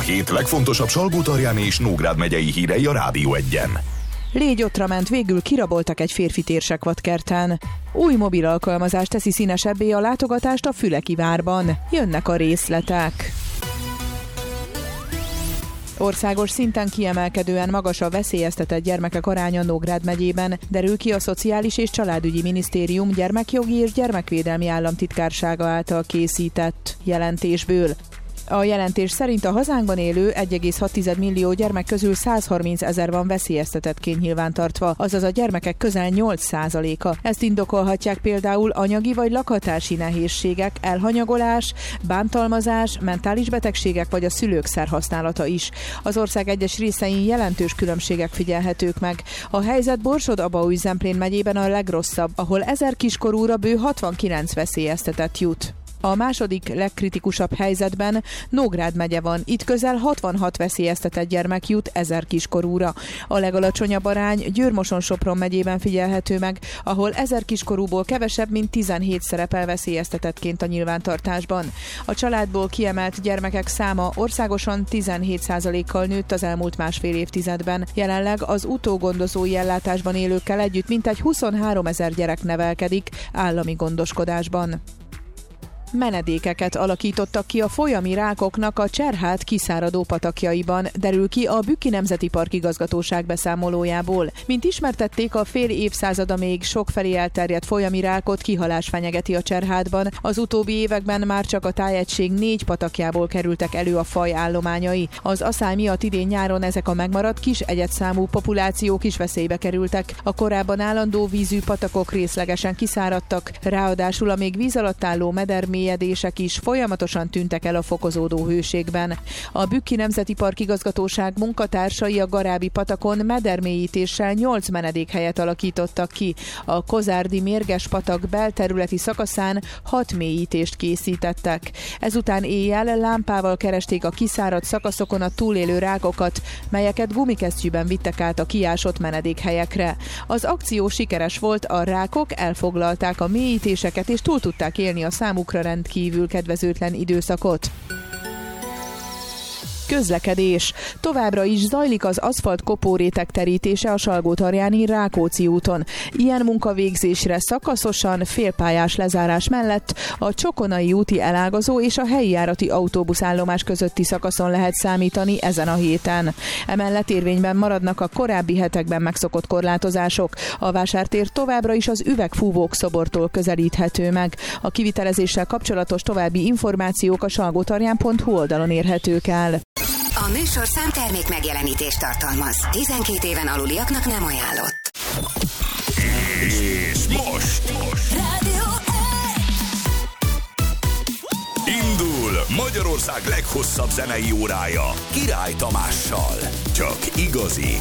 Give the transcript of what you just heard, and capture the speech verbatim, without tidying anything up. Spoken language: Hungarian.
hét legfontosabb Salgótarján és Nógrád megyei hírei a Rádió Egyen. Légyotra ment, végül kiraboltak egy férfit Érsekvadkerten. Új mobil alkalmazás teszi színesebbé a látogatást a Füleki várban. Jönnek a részletek. Országos szinten kiemelkedően magas a veszélyeztetett gyermekek aránya Nógrád megyében, derül ki a Szociális és Családügyi Minisztérium gyermekjogi és gyermekvédelmi államtitkársága által készített jelentésből. A jelentés szerint a hazánkban élő egy egész hat millió gyermek közül százharminc ezer van veszélyeztetettként nyilvántartva, azaz a gyermekek közel nyolc százaléka. Ezt indokolhatják például anyagi vagy lakhatási nehézségek, elhanyagolás, bántalmazás, mentális betegségek vagy a szülők szerhasználata is. Az ország egyes részein jelentős különbségek figyelhetők meg. A helyzet Borsod-Abaúj-Zemplén megyében a legrosszabb, ahol ezer kiskorúra bő hatvankilenc veszélyeztetett jut. A második legkritikusabb helyzetben Nógrád megye van, itt közel hatvanhat veszélyeztetett gyermek jut ezer kiskorúra. A legalacsonyabb arány Győr-Moson-Sopron megyében figyelhető meg, ahol ezer kiskorúból kevesebb, mint tizenhét szerepel veszélyeztetettként a nyilvántartásban. A családból kiemelt gyermekek száma országosan tizenhét százalékkal nőtt az elmúlt másfél évtizedben. Jelenleg az utógondozói ellátásban élőkkel együtt mintegy huszonhárom ezer gyerek nevelkedik állami gondoskodásban. Menedékeket alakítottak ki a folyami rákoknak a Cserhád kiszáradó patakjaiban, derül ki a Bükki Nemzeti Park igazgatóság beszámolójából. Mint ismertették, a fél évszázada még sokfelé elterjedt folyami rákot kihalás fenyegeti a Cserhádban. Az utóbbi években már csak a tájegység négy patakjából kerültek elő a faj állományai. Az aszály miatt idén nyáron ezek a megmaradt kis egyedszámú populációk is veszélybe kerültek. A korábban állandó vízű patakok részlegesen kiszáradtak, ráadásul a még víz alatt álló medermély mélyedések is folyamatosan tűntek el a fokozódó hőségben. A Bükki Nemzeti Park igazgatóság munkatársai a Garábi patakon medermélyítéssel nyolc menedékhelyet alakítottak ki. A Kozárdi Mérges patak belterületi szakaszán hat mélyítést készítettek. Ezután éjjel lámpával keresték a kiszáradt szakaszokon a túlélő rákokat, melyeket gumikesztyűben vittek át a kiásott menedékhelyekre. Az akció sikeres volt, a rákok elfoglalták a mélyítéseket és túl tudták élni a számukra rendkívül kedvezőtlen időszakot. Közlekedés. Továbbra is zajlik az aszfalt kopóréteg terítése a Salgótarjáni Rákóczi úton. Ilyen munkavégzésre szakaszosan félpályás lezárás mellett a Csokonai úti elágazó és a helyi járati autóbuszállomás közötti szakaszon lehet számítani ezen a héten. Emellett érvényben maradnak a korábbi hetekben megszokott korlátozások. A vásártér továbbra is az Üvegfúvók szobortól közelíthető meg. A kivitelezéssel kapcsolatos további információk a salgótarján pont hu oldalon érhetők el. A műsorszám termék megjelenítést tartalmaz. tizenkét éven aluliaknak nem ajánlott. És most, most. Rádió Indul Magyarország leghosszabb zenei órája Király Tamással. Csak igazi